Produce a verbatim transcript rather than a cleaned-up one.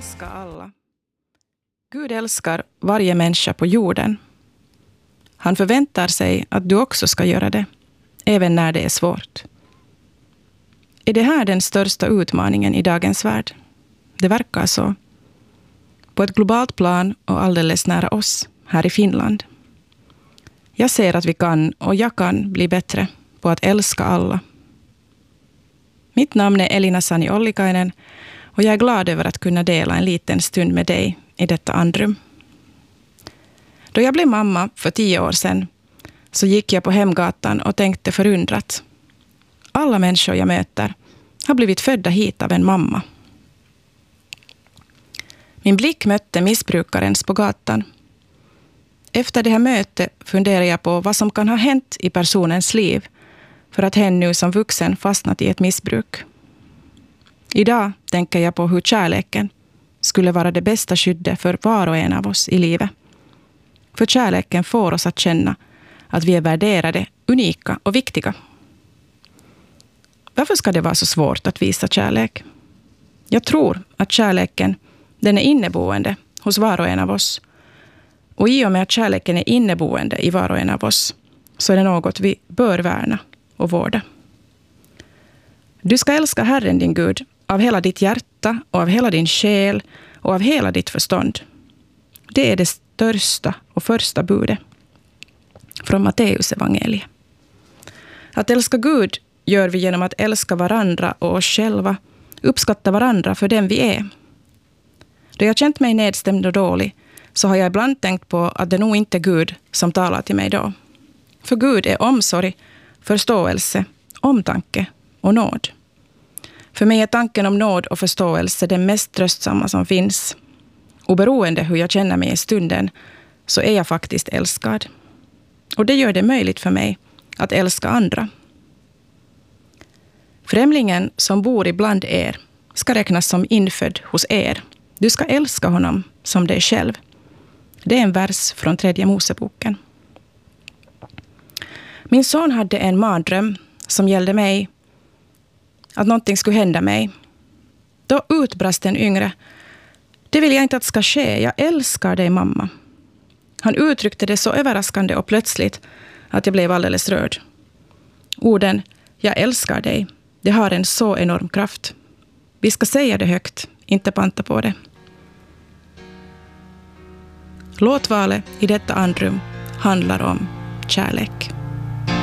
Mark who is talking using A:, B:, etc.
A: älska alla. Gud älskar varje människa på jorden. Han förväntar sig att du också ska göra det, även när det är svårt. Är det här den största utmaningen i dagens värld? Det verkar så. På ett globalt plan och alldeles nära oss, här i Finland. Jag ser att vi kan, och jag kan, bli bättre på att älska alla. Mitt namn är Elina Sani Ollikainen och jag är glad över att kunna dela en liten stund med dig i detta andrum. Då jag blev mamma för tio år sedan så gick jag på Hemgatan och tänkte förundrat. Alla människor jag möter har blivit födda hit av en mamma. Min blick mötte missbrukarens på gatan. Efter det här mötet funderade jag på vad som kan ha hänt i personens liv för att hen nu som vuxen fastnat i ett missbruk. Idag tänker jag på hur kärleken skulle vara det bästa skyddet för var och en av oss i livet. För kärleken får oss att känna att vi är värderade, unika och viktiga. Varför ska det vara så svårt att visa kärlek? Jag tror att kärleken, den är inneboende hos var och en av oss. Och i och med att kärleken är inneboende i var och en av oss så är det något vi bör värna och vårda. Du ska älska Herren din Gud av hela ditt hjärta och av hela din själ och av hela ditt förstånd. Det är det största och första budet från Matteus evangeliet. Att älska Gud gör vi genom att älska varandra och oss själva, uppskatta varandra för den vi är. Då jag känt mig nedstämd och dålig så har jag ibland tänkt på att det nog inte är Gud som talar till mig då. För Gud är omsorg, förståelse, omtanke och nåd. För mig är tanken om nåd och förståelse den mest tröstsamma som finns. Oberoende hur jag känner mig i stunden så är jag faktiskt älskad. Och det gör det möjligt för mig att älska andra. Främlingen som bor ibland er ska räknas som infödd hos er. Du ska älska honom som dig själv. Det är en vers från tredje Moseboken. Min son hade en mardröm som gällde mig. Att någonting skulle hända mig. Då utbrast den yngre. Det vill jag inte att ska ske. Jag älskar dig, mamma. Han uttryckte det så överraskande och plötsligt att jag blev alldeles rörd. Orden, jag älskar dig, det har en så enorm kraft. Vi ska säga det högt, inte panta på det. Låtvalet i detta andrum handlar om kärlek.